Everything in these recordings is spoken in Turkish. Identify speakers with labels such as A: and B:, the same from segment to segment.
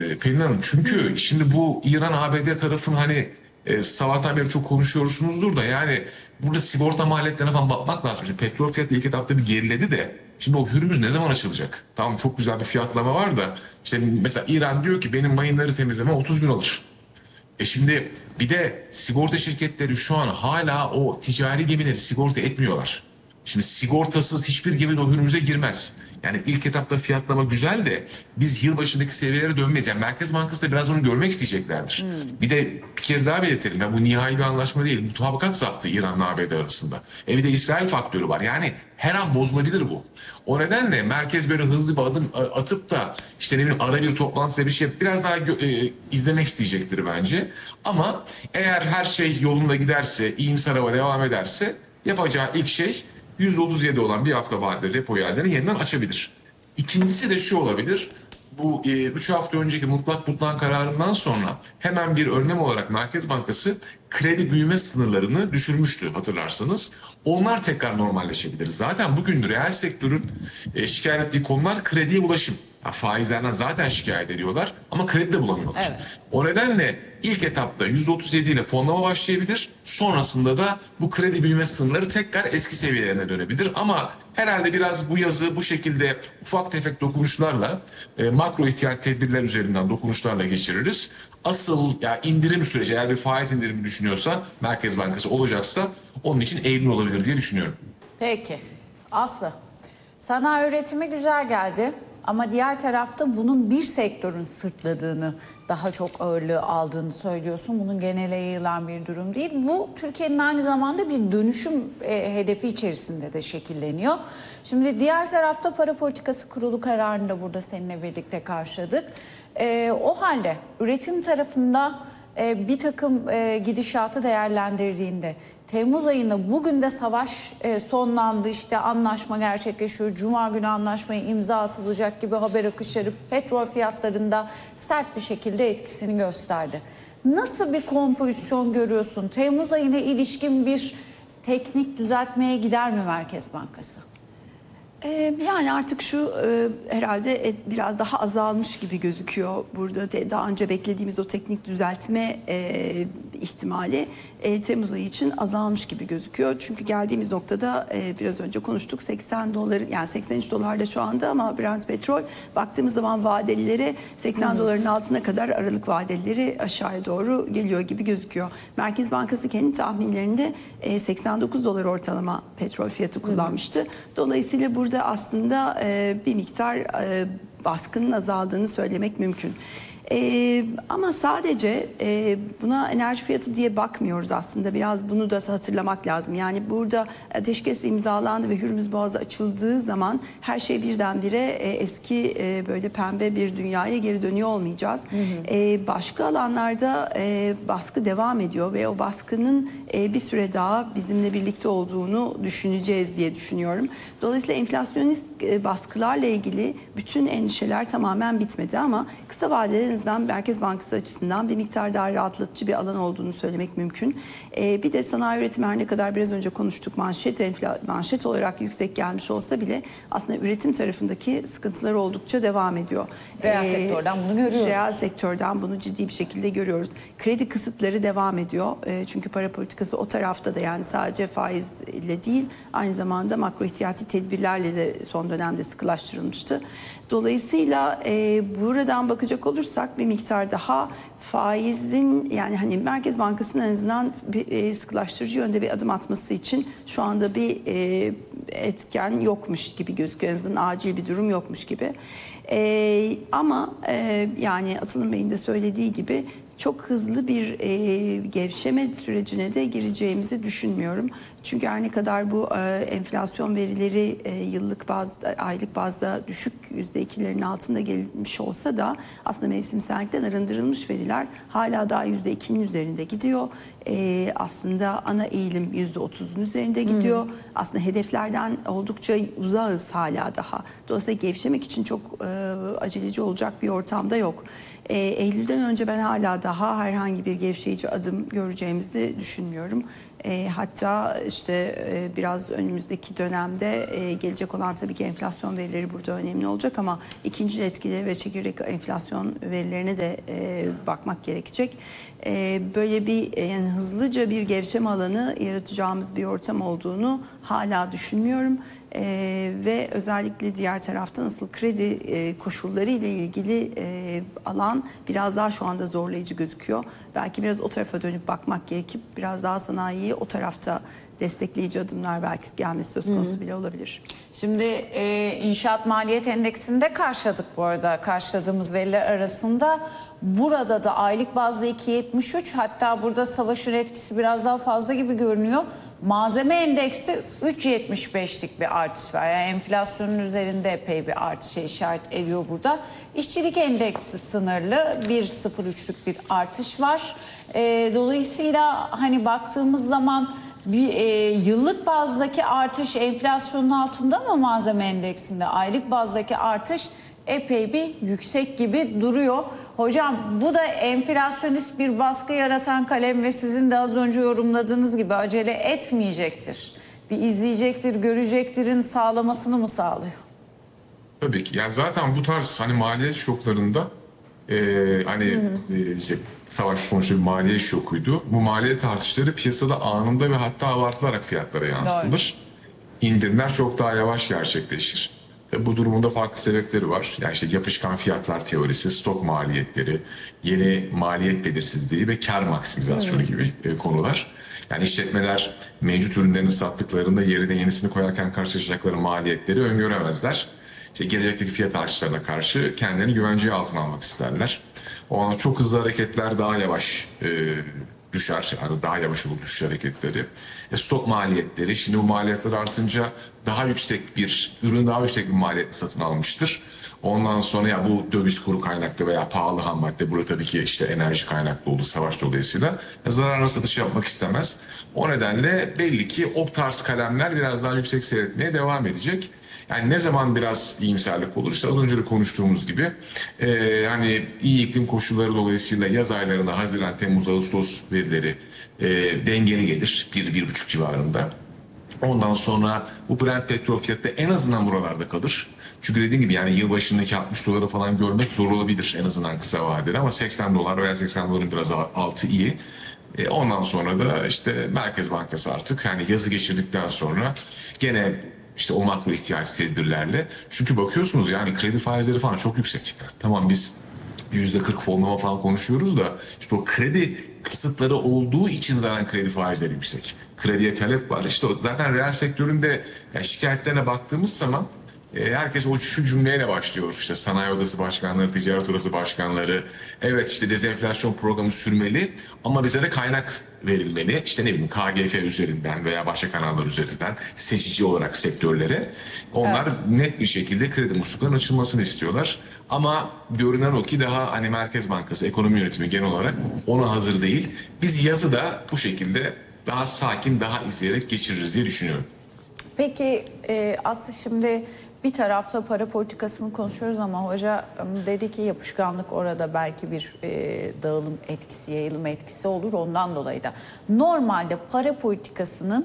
A: Pelin Hanım, çünkü şimdi bu İran-ABD tarafın hani sabahtan beri çok konuşuyorsunuzdur da yani burada sigorta maliyetlerine falan bakmak lazım. Şimdi petrol fiyatı ilk etapta bir geriledi de şimdi o Hürmüz ne zaman açılacak? Tamam, çok güzel bir fiyatlama var da işte mesela İran diyor ki benim mayınları temizleme 30 gün alır. Şimdi bir de sigorta şirketleri şu an hala o ticari gemileri sigorta etmiyorlar. Şimdi sigortasız hiçbir gemi de o Hürmüz'e girmez. Yani ilk etapta fiyatlama güzel de biz yılbaşındaki seviyelere dönmeyiz. Yani Merkez Bankası da biraz onu görmek isteyeceklerdir. Bir de bir kez daha belirtelim. Yani bu nihai bir anlaşma değil. Mutabakat zaptı İran'la ABD arasında. Bir de İsrail faktörü var. Yani her an bozulabilir bu. O nedenle merkez böyle hızlı bir adım atıp da işte ne bileyim ara bir toplantıda bir şey biraz daha izlemek isteyecektir bence. Ama eğer her şey yolunda giderse, iyimser hava devam ederse yapacağı ilk şey 137 olan bir hafta vadeli repo iadelerini yeniden açabilir. İkincisi de şu olabilir. Bu 3 hafta önceki mutlak butlan kararından sonra hemen bir önlem olarak Merkez Bankası kredi büyüme sınırlarını düşürmüştü hatırlarsanız. Onlar tekrar normalleşebilir. Zaten bugün reel sektörün şikayet ettiği konular krediye ulaşım. Ya faizlerden zaten şikayet ediyorlar ama kredi de bulamıyorlar.
B: Evet.
A: O nedenle ilk etapta 137 ile fonlama başlayabilir. Sonrasında da bu kredi büyüme sınırları tekrar eski seviyelerine dönebilir. Ama herhalde biraz bu yazı bu şekilde ufak tefek dokunuşlarla makro ihtiyat tedbirler üzerinden dokunuşlarla geçiririz. Asıl ya indirim süreci, eğer bir faiz indirimi düşünüyorsa Merkez Bankası olacaksa onun için Eylül olabilir diye düşünüyorum.
B: Peki. Aslı, sanayi üretimi güzel geldi ama diğer tarafta bunun bir sektörün sırtladığını, daha çok ağırlığı aldığını söylüyorsun. Bunun genele yayılan bir durum değil. Bu Türkiye'nin aynı zamanda bir dönüşüm hedefi içerisinde de şekilleniyor. Şimdi diğer tarafta para politikası kurulu kararını da burada seninle birlikte karşıladık. O halde üretim tarafında bir takım gidişatı değerlendirdiğinde Temmuz ayında bugün de savaş sonlandı, işte anlaşma gerçekleşiyor, Cuma günü anlaşmaya imza atılacak gibi haber akışları petrol fiyatlarında sert bir şekilde etkisini gösterdi. Nasıl bir kompozisyon görüyorsun? Temmuz ayına ilişkin bir teknik düzeltmeye gider mi Merkez Bankası?
C: Yani artık şu herhalde biraz daha azalmış gibi gözüküyor. Burada daha önce beklediğimiz o teknik düzeltme ihtimali Temmuz ayı için azalmış gibi gözüküyor. Çünkü geldiğimiz noktada biraz önce konuştuk, 80 dolar, yani 83 dolarda şu anda, ama Brent petrol baktığımız zaman vadelilere 80 doların altına kadar, aralık vadeleri aşağıya doğru geliyor gibi gözüküyor. Merkez Bankası kendi tahminlerinde 89 dolar ortalama petrol fiyatı kullanmıştı. Dolayısıyla burada aslında bir miktar baskının azaldığını söylemek mümkün. Ama sadece buna enerji fiyatı diye bakmıyoruz aslında. Biraz bunu da hatırlamak lazım. Yani burada ateşkes imzalandı ve Hürmüz Boğazı açıldığı zaman her şey birdenbire eski böyle pembe bir dünyaya geri dönüyor olmayacağız. Başka alanlarda baskı devam ediyor ve o baskının bir süre daha bizimle birlikte olduğunu düşüneceğiz diye düşünüyorum. Dolayısıyla enflasyonist baskılarla ilgili bütün endişeler tamamen bitmedi, ama kısa vadede Merkez Bankası açısından bir miktar daha rahatlatıcı bir alan olduğunu söylemek mümkün. Bir de sanayi üretimi her ne kadar biraz önce konuştuk, manşet olarak yüksek gelmiş olsa bile aslında üretim tarafındaki sıkıntılar oldukça devam ediyor.
B: Reel sektörden bunu görüyoruz.
C: Reel sektörden bunu ciddi bir şekilde görüyoruz. Kredi kısıtları devam ediyor. Çünkü para politikası o tarafta da, yani sadece faizle değil, aynı zamanda makro ihtiyati tedbirlerle de son dönemde sıkılaştırılmıştı. Dolayısıyla buradan bakacak olursak bir miktar daha faizin, yani hani Merkez Bankası'nın en azından bir sıkılaştırıcı yönde bir adım atması için şu anda bir etken yokmuş gibi gözüküyor. En azından acil bir durum yokmuş gibi. Ama yani Atılım Bey'in de söylediği gibi çok hızlı bir gevşeme sürecine de gireceğimizi düşünmüyorum. Çünkü her ne kadar bu enflasyon verileri yıllık bazda, aylık bazda düşük %2'lerin altında gelmiş olsa da aslında mevsimsellikten arındırılmış veriler hala daha %2'nin üzerinde gidiyor. Aslında ana eğilim %30'un üzerinde gidiyor. Aslında hedeflerden oldukça uzağız hala daha. Dolayısıyla gevşemek için çok aceleci olacak bir ortamda yok. Eylül'den önce ben hala daha herhangi bir gevşeyici adım göreceğimizi düşünmüyorum. Hatta işte biraz önümüzdeki dönemde gelecek olan tabii ki enflasyon verileri burada önemli olacak ama ikinci etkileri ve çekirdek enflasyon verilerine de bakmak gerekecek. Böyle bir yani hızlıca bir gevşeme alanı yaratacağımız bir ortam olduğunu hala düşünmüyorum. Ve özellikle diğer taraftan asıl kredi koşulları ile ilgili alan biraz daha şu anda zorlayıcı gözüküyor. Belki biraz o tarafa dönüp bakmak gerekip biraz daha sanayiyi o tarafta destekleyici adımlar belki gelmesi söz konusu bile olabilir.
B: Şimdi inşaat maliyet endeksinde karşıladık bu arada. Karşıladığımız veriler arasında burada da aylık bazda 2.73, hatta burada savaşın etkisi biraz daha fazla gibi görünüyor. Malzeme endeksi 3.75'lik bir artış var. Yani enflasyonun üzerinde epey bir artışa işaret ediyor burada. İşçilik endeksi sınırlı 1.03'lük bir artış var. Dolayısıyla hani baktığımız zaman bir yıllık bazdaki artış enflasyonun altında ama malzeme endeksinde aylık bazdaki artış epey bir yüksek gibi duruyor. Hocam bu da enflasyonist bir baskı yaratan kalem ve sizin de az önce yorumladığınız gibi acele etmeyecektir. Bir izleyecektir, görecektirin sağlamasını mı sağlıyor?
A: Tabii ki. Yani zaten bu tarz hani maliyet şoklarında işte savaş sonuçta bir maliyet şokuydu. Bu maliyet artışları piyasada anında ve hatta abartılarak fiyatlara yansıtılır. İndirimler çok daha yavaş gerçekleşir. Bu durumunda farklı sebepleri var. Yani işte yapışkan fiyatlar teorisi, stok maliyetleri, yeni maliyet belirsizliği ve kar maksimizasyonu gibi konular. Yani işletmeler mevcut ürünlerini sattıklarında yerine yenisini koyarken karşılaşacakları maliyetleri öngöremezler. İşte gelecekteki fiyat artışlarına karşı kendilerini güvenceye altına almak isterler. O an çok hızlı hareketler daha yavaş düşer. Yani daha yavaş olur düşüş hareketleri. Stok maliyetleri, şimdi bu maliyetler artınca daha yüksek bir ürün, daha yüksek bir maliyetle satın almıştır. Ondan sonra ya bu döviz kuru kaynaklı veya pahalı ham madde, burada tabii ki işte enerji kaynaklı olduğu savaş dolayısıyla zararına satış yapmak istemez. O nedenle belli ki o tarz kalemler biraz daha yüksek seyretmeye devam edecek. Yani ne zaman biraz iyimserlik olur? İşte az önce de konuştuğumuz gibi hani iyi iklim koşulları dolayısıyla yaz aylarında Haziran, Temmuz, Ağustos verileri dengeli gelir 1-1,5 civarında. Ondan sonra bu Brent petrol fiyatı da en azından buralarda kalır. Çünkü dediğim gibi yani yılbaşındaki 60 doları falan görmek zor olabilir en azından kısa vadede, ama 80 dolar veya 80 doların biraz altı iyi. Ondan sonra da işte Merkez Bankası artık yani yazı geçirdikten sonra gene işte o makro ihtiyaç tedbirlerle. Çünkü bakıyorsunuz yani kredi faizleri falan çok yüksek. Tamam biz %40 fonlama falan konuşuyoruz da işte o kredi kısıtları olduğu için zaten kredi faizleri yüksek. Krediye talep var. İşte o zaten reel sektöründe yani şikayetlerine baktığımız zaman herkes şu cümleyle başlıyor. İşte sanayi odası başkanları, ticaret odası başkanları. Evet işte dezenflasyon programı sürmeli ama bize de kaynak verilmeli. İşte ne bileyim KGF üzerinden veya başka kanallar üzerinden seçici olarak sektörlere. Onlar net bir şekilde kredi musluklarının açılmasını istiyorlar. Ama görünen o ki daha hani Merkez Bankası, ekonomi yönetimi genel olarak ona hazır değil. Biz yazı da bu şekilde daha sakin, daha izleyerek geçiririz diye düşünüyorum.
B: Peki Aslı, şimdi bir tarafta para politikasını konuşuyoruz ama hoca dedi ki yapışkanlık orada belki bir dağılım etkisi, yayılım etkisi olur. Ondan dolayı da normalde para politikasının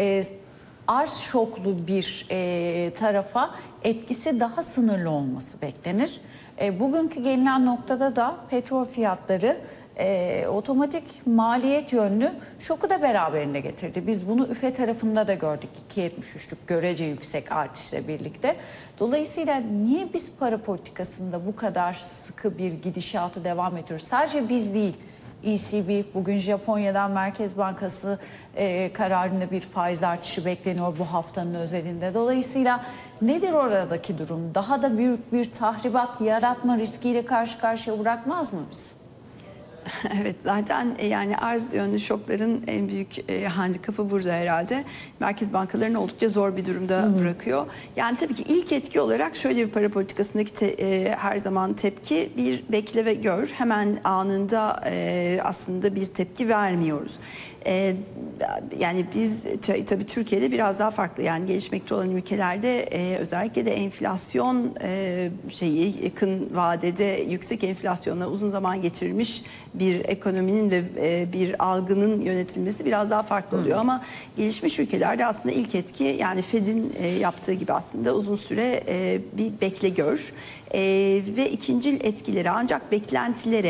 B: arz şoklu bir tarafa etkisi daha sınırlı olması beklenir. Bugünkü gelinen noktada da petrol fiyatları otomatik maliyet yönlü şoku da beraberinde getirdi. Biz bunu üfe tarafında da gördük, 2.73'lük görece yüksek artışla birlikte. Dolayısıyla niye biz para politikasında bu kadar sıkı bir gidişatı devam ediyoruz? Sadece biz değil, ECB, bugün Japonya'dan Merkez Bankası kararında bir faiz artışı bekleniyor bu haftanın özelinde. Dolayısıyla nedir oradaki durum? Daha da büyük bir tahribat yaratma riskiyle karşı karşıya bırakmaz mı bizi?
C: Evet, zaten yani arz yönlü şokların en büyük handikapı burada herhalde. Merkez bankalarını oldukça zor bir durumda bırakıyor. Yani tabii ki ilk etki olarak şöyle bir para politikasındaki her zaman tepki, bir bekle ve gör. Hemen anında aslında bir tepki vermiyoruz. Yani biz tabii Türkiye'de biraz daha farklı, yani gelişmekte olan ülkelerde özellikle de enflasyon şeyi yakın vadede yüksek enflasyonla uzun zaman geçirmiş bir ekonominin ve bir algının yönetilmesi biraz daha farklı oluyor. Ama gelişmiş ülkelerde aslında ilk etki, yani Fed'in yaptığı gibi aslında uzun süre bir bekle gör ve ikincil etkileri, ancak beklentilere